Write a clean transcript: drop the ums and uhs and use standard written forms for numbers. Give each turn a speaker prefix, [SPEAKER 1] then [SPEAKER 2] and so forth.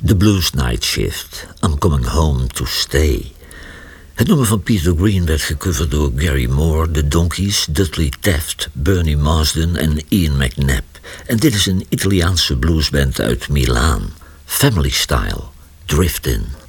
[SPEAKER 1] The Blues Night Shift, I'm Coming Home to Stay. Het nummer van Peter Green werd gecoverd door Gary Moore, The Donkeys, Dudley Taft, Bernie Marsden en Ian McNabb. En dit is een Italiaanse bluesband uit Milaan, Family Style, Drift In.